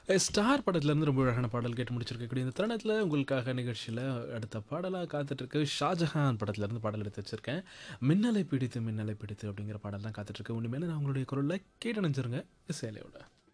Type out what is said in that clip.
Star படத்துலேருந்து ரொம்ப அழகான பாடல் கேட்டு முடிச்சிருக்கக்கூடிய இந்த தருணத்தில் உங்களுக்காக நிகழ்ச்சியில் அடுத்த பாடலாக காத்துட்ருக்கு. ஷாஜஹான் படத்துலேருந்து பாடல் எடுத்து வச்சுருக்கேன். மின்னலை பிடித்து மின்னலை பிடித்து அப்படிங்கிற பாடல் தான் காத்துட்ருக்கு. உண்மையில நான் உங்களுடைய குரலில் கேட்டு நினச்சிருங்க இசையலையோட.